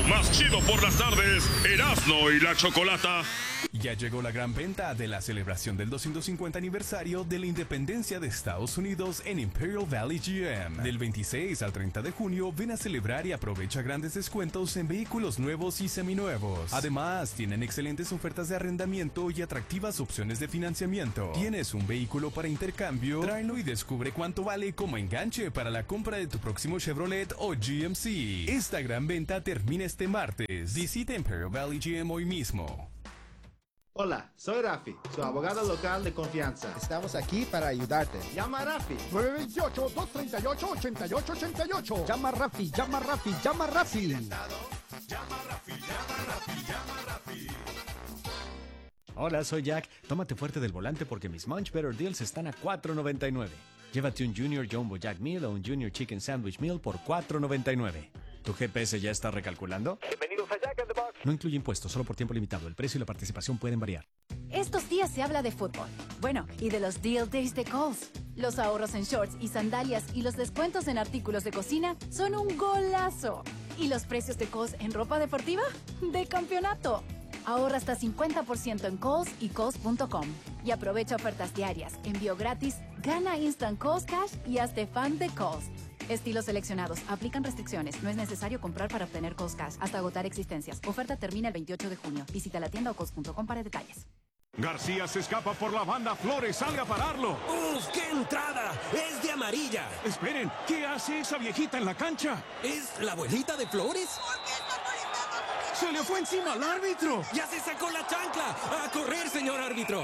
más chido por las tardes, Erasmo y la Chocolata. Ya llegó la gran venta de la celebración del 250 aniversario de la independencia de Estados Unidos en Imperial Valley GM. Del 26 al 30 de junio, ven a celebrar y aprovecha grandes descuentos en vehículos nuevos y seminuevos. Además, tienen excelentes ofertas de arrendamiento y atractivas opciones de financiamiento. ¿Tienes un vehículo para intercambio? Tráelo y descubre cuánto vale como enganche para la compra de tu próximo Chevrolet o GMC. Esta gran venta termina este martes. Visita Imperial Valley GM hoy mismo. Hola, soy Rafi, su abogado local de confianza. Estamos aquí para ayudarte. Llama a Rafi. 928-238-8888. Llama a Rafi, llama a Rafi, llama a Rafi. Hola, soy Jack. Tómate fuerte del volante porque mis Munch Better Deals están a $4.99. Llévate un Junior Jumbo Jack Meal o un Junior Chicken Sandwich Meal por $4.99. ¿Tu GPS ya está recalculando? Bienvenidos a Jack in the Box. No incluye impuestos, solo por tiempo limitado. El precio y la participación pueden variar. Estos días se habla de fútbol. Bueno, y de los Deal Days de Kohl's. Los ahorros en shorts y sandalias y los descuentos en artículos de cocina son un golazo. ¿Y los precios de Kohl's en ropa deportiva? ¡De campeonato! Ahorra hasta 50% en Kohl's y Kohl's.com. Y aprovecha ofertas diarias, envío gratis, gana Instant Kohl's Cash y hazte fan de Kohl's. Estilos seleccionados. Aplican restricciones. No es necesario comprar para obtener Kohl's Cash hasta agotar existencias. Oferta termina el 28 de junio. Visita la tienda o Kohl's.com para detalles. García se escapa por la banda. Flores sale a pararlo. ¡Uf, qué entrada! ¡Es de amarilla! Esperen, ¿qué hace esa viejita en la cancha? ¿Es la abuelita de Flores? ¡Se le fue encima al árbitro! ¡Ya se sacó la chancla! ¡A correr, señor árbitro!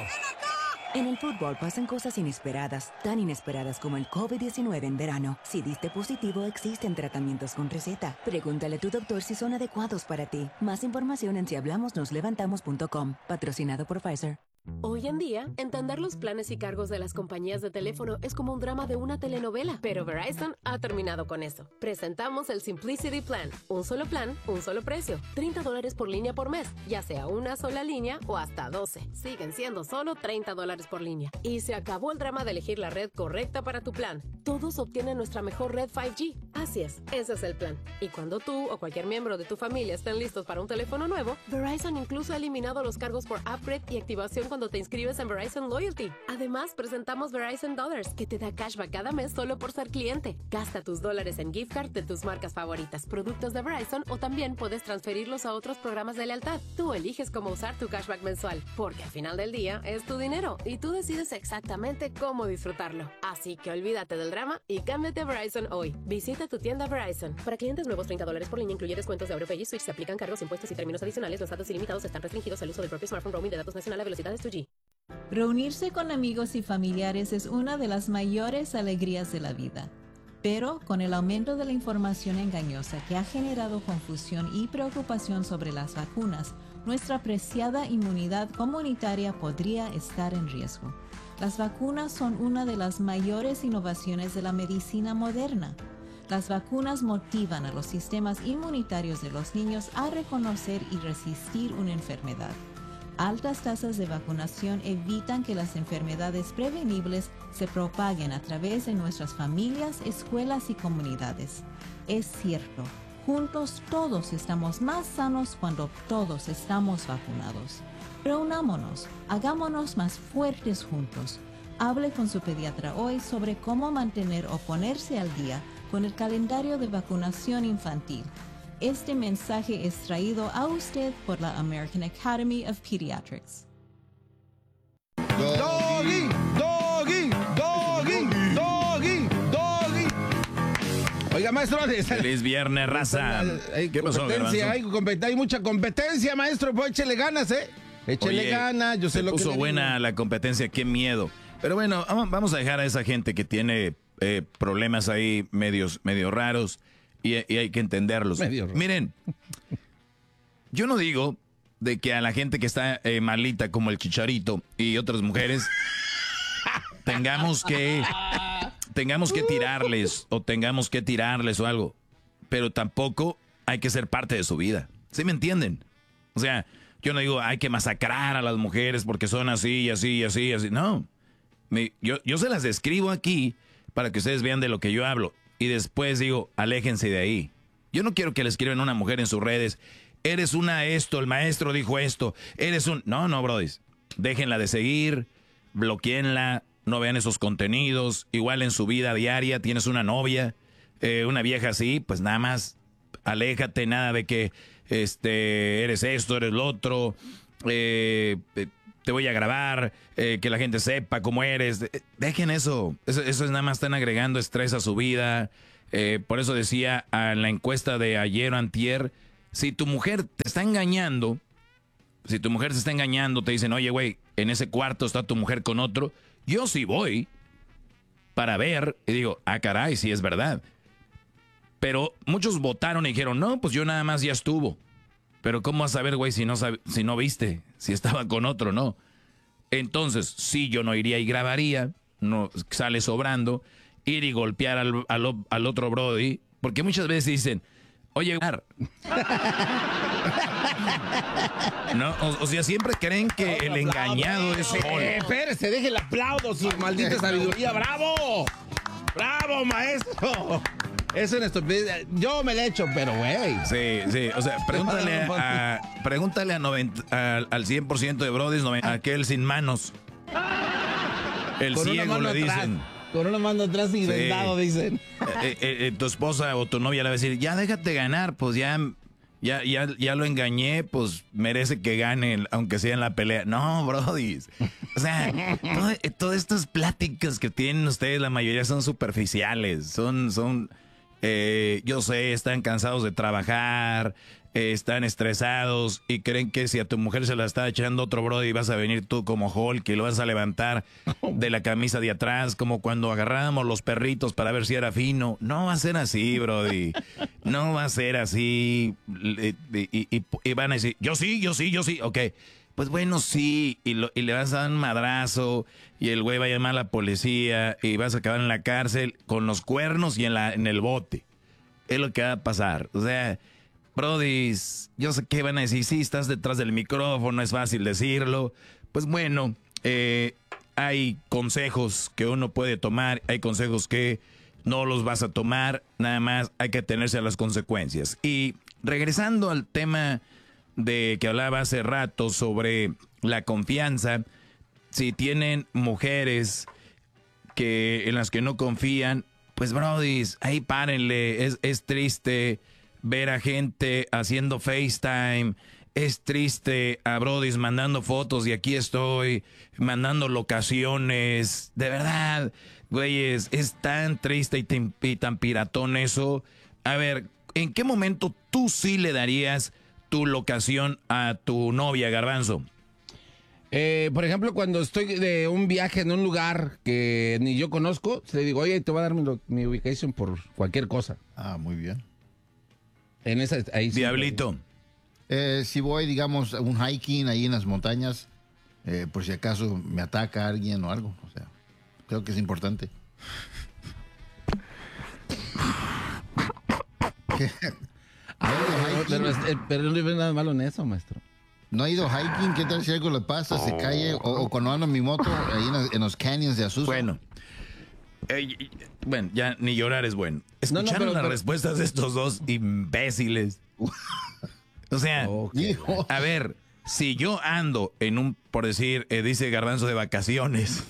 En el fútbol pasan cosas inesperadas, tan inesperadas como el COVID-19 en verano. Si diste positivo, existen tratamientos con receta. Pregúntale a tu doctor si son adecuados para ti. Más información en sihablamosnoslevantamos.com. Patrocinado por Pfizer. Hoy en día, entender los planes y cargos de las compañías de teléfono es como un drama de una telenovela, pero Verizon ha terminado con eso. Presentamos el Simplicity Plan, un solo plan, un solo precio, $30 por línea por mes, ya sea una sola línea o hasta 12. Siguen siendo solo $30 por línea. Y se acabó el drama de elegir la red correcta para tu plan. Todos obtienen nuestra mejor red 5G. Así es, ese es el plan. Y cuando tú o cualquier miembro de tu familia estén listos para un teléfono nuevo, Verizon incluso ha eliminado los cargos por upgrade y activación cuando te inscribes en Verizon Loyalty. Además, presentamos Verizon Dollars, que te da cashback cada mes solo por ser cliente. Gasta tus dólares en gift card de tus marcas favoritas, productos de Verizon, o también puedes transferirlos a otros programas de lealtad. Tú eliges cómo usar tu cashback mensual, porque al final del día es tu dinero y tú decides exactamente cómo disfrutarlo. Así que olvídate del drama y cámbiate a Verizon hoy. Visita tu tienda Verizon. Para clientes nuevos, $30 por línea incluye descuentos de AutoPay y Switch. Se aplican cargos, impuestos y términos adicionales. Los datos ilimitados están restringidos al uso del propio smartphone. Roaming de datos nacional a velocidades 2G. Reunirse con amigos y familiares es una de las mayores alegrías de la vida. Pero con el aumento de la información engañosa que ha generado confusión y preocupación sobre las vacunas, nuestra preciada inmunidad comunitaria podría estar en riesgo. Las vacunas son una de las mayores innovaciones de la medicina moderna. Las vacunas motivan a los sistemas inmunitarios de los niños a reconocer y resistir una enfermedad. Altas tasas de vacunación evitan que las enfermedades prevenibles se propaguen a través de nuestras familias, escuelas y comunidades. Es cierto, juntos todos estamos más sanos cuando todos estamos vacunados. Reunámonos, hagámonos más fuertes juntos. Hable con su pediatra hoy sobre cómo mantener o ponerse al día con el calendario de vacunación infantil. Este mensaje es traído a usted por la American Academy of Pediatrics. Doggy, doggy, doggy, doggy, doggy. Oiga, maestro. Feliz viernes, raza. ¿Qué pasó, hay mucha competencia, maestro. Pues échele ganas, Échele ganas. Yo sé lo que puso buena la competencia, qué miedo. Pero bueno, vamos a dejar a esa gente que tiene problemas ahí medio raros. Y hay que entenderlos. Miren, yo no digo de que a la gente que está malita como el Chicharito y otras mujeres tengamos que tirarles o algo, pero tampoco hay que ser parte de su vida. ¿Sí me entienden? O sea, yo no digo hay que masacrar a las mujeres porque son así y así y así y así. No, yo se las describo aquí para que ustedes vean de lo que yo hablo. Y después digo, aléjense de ahí. Yo no quiero que le escriban a una mujer en sus redes, eres una esto, el maestro dijo esto, eres un... No, brodis. Déjenla de seguir, bloqueenla, no vean esos contenidos. Igual en su vida diaria tienes una novia, una vieja así, pues nada más aléjate, nada de que eres esto, eres lo otro, te voy a grabar, que la gente sepa cómo eres. Dejen eso es nada más, están agregando estrés a su vida. Por eso decía en la encuesta de ayer o antier, si tu mujer te está engañando, te dicen, oye, güey, en ese cuarto está tu mujer con otro, yo sí voy para ver, y digo, caray, sí es verdad. Pero muchos votaron y dijeron, no, pues yo nada más ya estuvo. Pero ¿cómo vas a ver, güey, si no viste, si estaba con otro, no? Entonces, sí, yo no iría y grabaría, no sale sobrando, ir y golpear al otro brody, porque muchas veces dicen, oye, no, o sea, siempre creen que el engañado es Hulk. Espérese, deje el aplauso, su maldita sabiduría. ¡Bravo! ¡Bravo, maestro! Es una estupidez. Yo me la echo, pero güey. Sí. O sea, pregúntale al 100% de brodis, aquel sin manos. El con ciego le dicen. Atrás, con una mano atrás y vendado, dicen. Tu esposa o tu novia le va a decir, ya déjate ganar, pues ya lo engañé, pues merece que gane, aunque sea en la pelea. No, brodis. O sea, todas estas pláticas que tienen ustedes, la mayoría son superficiales. Yo sé, están cansados de trabajar, están estresados y creen que si a tu mujer se la está echando otro brody vas a venir tú como Hulk y lo vas a levantar de la camisa de atrás, como cuando agarrábamos los perritos para ver si era fino. No va a ser así, brody. No va a ser así. Y van a decir, yo sí. Ok, pues bueno, sí. Y le vas a dar un madrazo y el güey va a llamar a la policía y vas a acabar en la cárcel con los cuernos y en el bote. Es lo que va a pasar. O sea, brodis, yo sé que van a decir, sí, estás detrás del micrófono, es fácil decirlo. Pues bueno, hay consejos que uno puede tomar, hay consejos que no los vas a tomar, nada más hay que atenerse a las consecuencias. Y regresando al tema de que hablaba hace rato sobre la confianza, si tienen mujeres en las que no confían, pues brodis, ahí párenle. Es triste ver a gente haciendo FaceTime, es triste a brodis mandando fotos y aquí estoy, mandando locaciones. De verdad, güeyes, es tan triste y tan piratón eso. A ver, ¿en qué momento tú sí le darías tu locación a tu novia, Garbanzo? Por ejemplo, cuando estoy de un viaje en un lugar que ni yo conozco, le digo, oye, te voy a dar mi ubicación por cualquier cosa. Ah, muy bien. Ahí sí. Diablito. Si voy, digamos, a un hiking ahí en las montañas, por si acaso me ataca alguien o algo. O sea, creo que es importante. Pero no hay nada malo en eso, maestro. ¿No ha ido hiking? ¿Qué tal si algo le pasa? ¿Se cae? O cuando ando en mi moto, ahí en los canyons de Azusa. Bueno, ya ni llorar es bueno. ¿Escucharon las respuestas de estos dos imbéciles? O sea, a ver, si yo ando en por decir, dice Garbanzo, de vacaciones,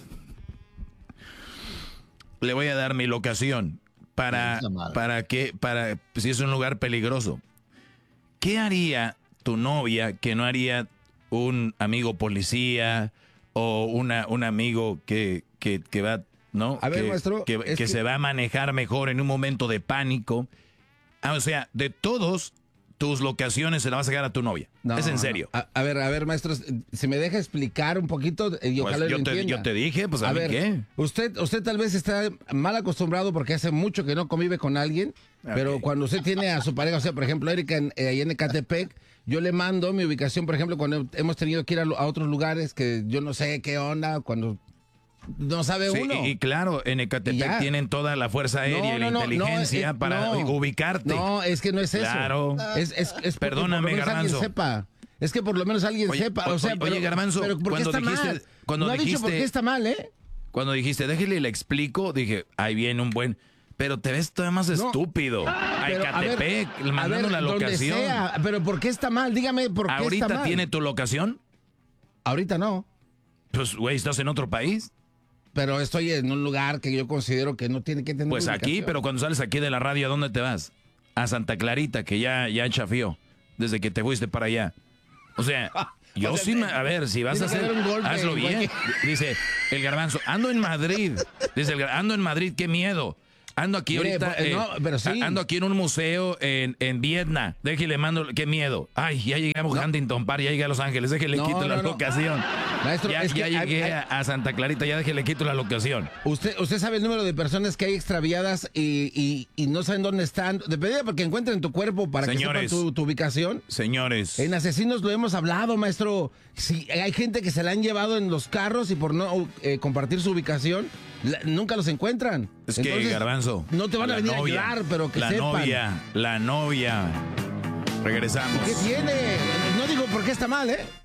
le voy a dar mi locación para si es un lugar peligroso. ¿Qué haría tu novia que no haría un amigo policía o un amigo que va, ¿no? A ver, maestro, que se va a manejar mejor en un momento de pánico? O sea, de todos tus locaciones se la vas a sacar a tu novia. No, es en serio. No. A ver, maestro, si me deja explicar un poquito y ojalá lo entienda. Yo te dije, pues a mí ver, ¿qué? Usted tal vez está mal acostumbrado porque hace mucho que no convive con alguien, pero cuando usted tiene a su pareja, o sea, por ejemplo, Erika ahí en Ecatepec, yo le mando mi ubicación, por ejemplo, cuando hemos tenido que ir a otros lugares que yo no sé qué onda, cuando no sabe uno. Y claro, en Ecatepec tienen toda la fuerza aérea y la inteligencia para ubicarte. No, es que no es eso. Claro. Es perdóname, Garbanzo. Sepa. Es que por lo menos alguien sepa. O sea, oye, Garbanzo, pero ¿por qué está mal? No ha dicho por qué está mal, ¿eh? Cuando dijiste, déjale, le explico, dije, ahí viene un buen... Pero te ves todavía más estúpido. A Ecatepec, mandando la locación. Sea, pero ¿por qué está mal? Dígame por qué está mal. ¿Ahorita tiene tu locación? Ahorita no. Pues, güey, ¿estás en otro país? Pero estoy en un lugar que yo considero que no tiene que tener Pues ubicación. aquí, pero cuando sales aquí de la radio, ¿a dónde te vas? A Santa Clarita, que ya chafió desde que te fuiste para allá. O sea, yo a ver, si vas a hacer, hazlo bien. Dice el Garbanzo, ando en Madrid. Dice ando en Madrid, qué miedo. Ando aquí ahorita, pero sí. Ando aquí en un museo en Vietnam. Déjale, mando, qué miedo. Ay, ya llegamos a Huntington Park, ya llegué a Los Ángeles, déjale, quito la locación. Maestro, ya llegué a Santa Clarita, ya déjele, quito la locación. Usted sabe el número de personas que hay extraviadas y no saben dónde están. Depende porque encuentren tu cuerpo para que sepan tu ubicación. Señores. En Asesinos lo hemos hablado, maestro. Si hay gente que se la han llevado en los carros y por no compartir su ubicación, nunca los encuentran. Es que, entonces, Garbanzo, no te van a venir a ayudar, pero que sepan. La novia. Regresamos. ¿Qué tiene? No digo por qué está mal, ¿eh?